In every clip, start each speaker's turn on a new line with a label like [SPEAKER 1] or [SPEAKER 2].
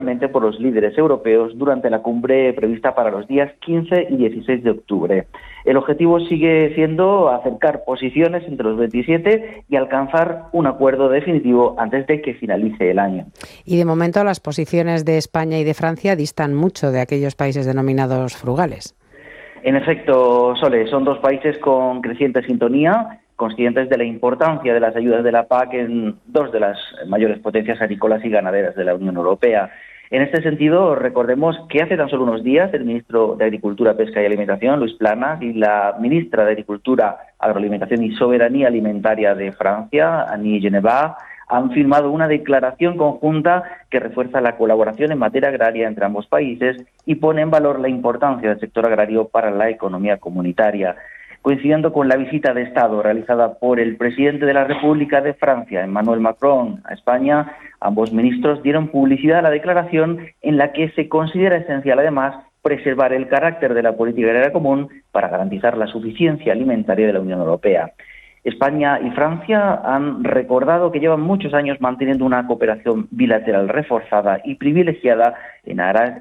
[SPEAKER 1] por los líderes europeos durante la cumbre prevista para los días 15 y 16 de octubre. El objetivo sigue siendo acercar posiciones entre los 27 y alcanzar un acuerdo definitivo antes de que finalice el año.
[SPEAKER 2] Y de momento las posiciones de España y de Francia distan mucho de aquellos países denominados frugales.
[SPEAKER 1] En efecto, Sole, son dos países con creciente sintonía, conscientes de la importancia de las ayudas de la PAC en dos de las mayores potencias agrícolas y ganaderas de la Unión Europea. En este sentido, recordemos que hace tan solo unos días el ministro de Agricultura, Pesca y Alimentación, Luis Planas, y la ministra de Agricultura, Agroalimentación y Soberanía Alimentaria de Francia, Annie Genevard, han firmado una declaración conjunta que refuerza la colaboración en materia agraria entre ambos países y pone en valor la importancia del sector agrario para la economía comunitaria. Coincidiendo con la visita de Estado realizada por el presidente de la República de Francia, Emmanuel Macron, a España, ambos ministros dieron publicidad a la declaración en la que se considera esencial, además, preservar el carácter de la política agraria común para garantizar la suficiencia alimentaria de la Unión Europea. España y Francia han recordado que llevan muchos años manteniendo una cooperación bilateral reforzada y privilegiada en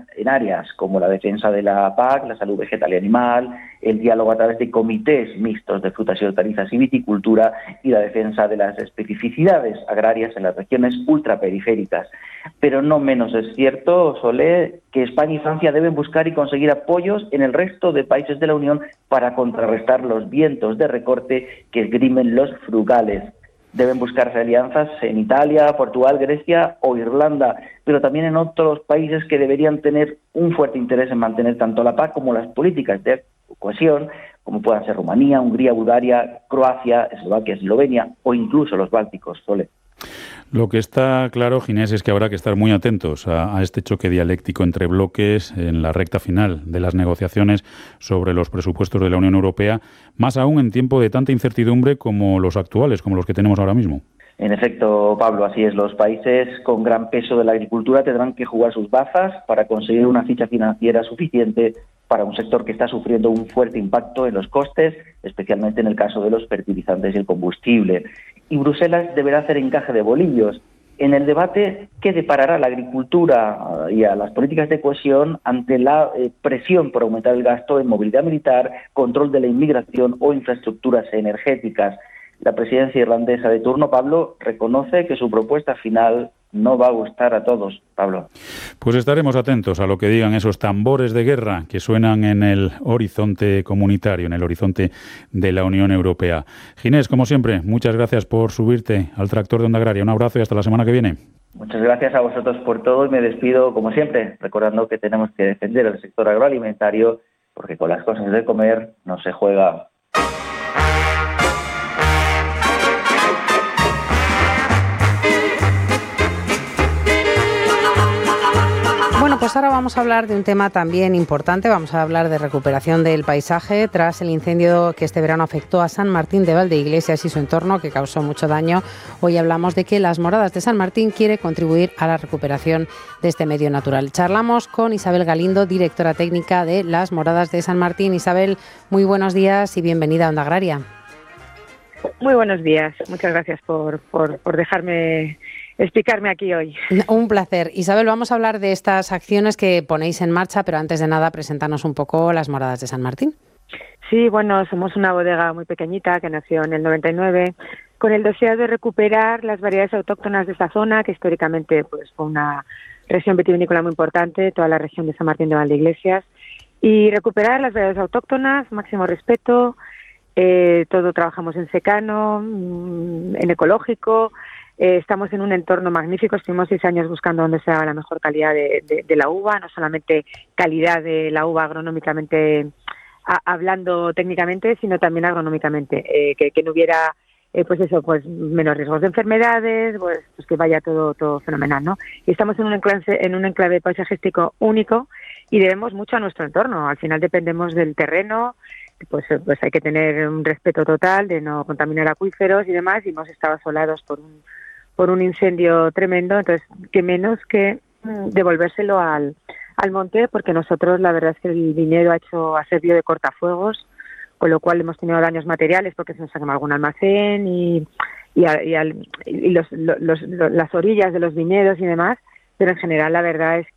[SPEAKER 1] áreas como la defensa de la PAC, la salud vegetal y animal, el diálogo a través de comités mixtos de frutas y hortalizas y viticultura y la defensa de las especificidades agrarias en las regiones ultraperiféricas. Pero no menos es cierto, Solé, que España y Francia deben buscar y conseguir apoyos en el resto de países de la Unión para contrarrestar los vientos de recorte que esgrimen los frugales. Deben buscarse alianzas en Italia, Portugal, Grecia o Irlanda, pero también en otros países que deberían tener un fuerte interés en mantener tanto la PAC como las políticas de cohesión, como puedan ser Rumanía, Hungría, Bulgaria, Croacia, Eslovaquia, Eslovenia o incluso los bálticos, Sole.
[SPEAKER 3] Lo que está claro, Ginés, es que habrá que estar muy atentos a este choque dialéctico entre bloques en la recta final de las negociaciones sobre los presupuestos de la Unión Europea, más aún en tiempo de tanta incertidumbre como los actuales, como los que tenemos ahora mismo.
[SPEAKER 1] En efecto, Pablo, así es. Los países con gran peso de la agricultura tendrán que jugar sus bazas para conseguir una ficha financiera suficiente para un sector que está sufriendo un fuerte impacto en los costes, especialmente en el caso de los fertilizantes y el combustible. Y Bruselas deberá hacer encaje de bolillos en el debate que deparará la agricultura y a las políticas de cohesión ante la presión por aumentar el gasto en movilidad militar, control de la inmigración o infraestructuras energéticas. La presidencia irlandesa de turno, Pablo, reconoce que su propuesta final no va a gustar a todos, Pablo.
[SPEAKER 3] Pues estaremos atentos a lo que digan esos tambores de guerra que suenan en el horizonte comunitario, en el horizonte de la Unión Europea. Ginés, como siempre, muchas gracias por subirte al tractor de Onda Agraria. Un abrazo y hasta la semana que viene.
[SPEAKER 1] Muchas gracias a vosotros por todo y me despido, como siempre, recordando que tenemos que defender el sector agroalimentario porque con las cosas de comer no se juega.
[SPEAKER 2] Pues ahora vamos a hablar de un tema también importante, vamos a hablar de recuperación del paisaje tras el incendio que este verano afectó a San Martín de Valdeiglesias y su entorno, que causó mucho daño. Hoy hablamos de que Las Moradas de San Martín quiere contribuir a la recuperación de este medio natural. Charlamos con Isabel Galindo, directora técnica de Las Moradas de San Martín. Isabel, muy buenos días y bienvenida a Onda Agraria.
[SPEAKER 4] Muy buenos días, muchas gracias por dejarme explicarme aquí hoy.
[SPEAKER 2] Un placer. Isabel, vamos a hablar de estas acciones que ponéis en marcha, pero antes de nada, preséntanos un poco Las Moradas de San Martín.
[SPEAKER 4] Sí, bueno, somos una bodega muy pequeñita que nació en el 99 con el deseo de recuperar las variedades autóctonas de esta zona, que históricamente pues fue una región vitivinícola muy importante, toda la región de San Martín de Valdeiglesias, y recuperar las variedades autóctonas, máximo respeto, todo trabajamos en secano, en ecológico. Estamos en un entorno magnífico, estuvimos 6 años buscando dónde se daba la mejor calidad de la uva, no solamente calidad de la uva agronómicamente, hablando técnicamente, sino también agronómicamente, que no hubiera pues menos riesgos de enfermedades, pues que vaya todo fenomenal, ¿no? Y estamos en un enclave paisajístico único y debemos mucho a nuestro entorno. Al final dependemos del terreno, pues hay que tener un respeto total de no contaminar acuíferos y demás, y hemos estado asolados por un incendio tremendo, entonces qué menos que devolvérselo al monte, porque nosotros la verdad es que el viñedo ha servido de cortafuegos, con lo cual hemos tenido daños materiales porque se nos ha quemado algún almacén y las orillas de los viñedos y demás, pero en general la verdad es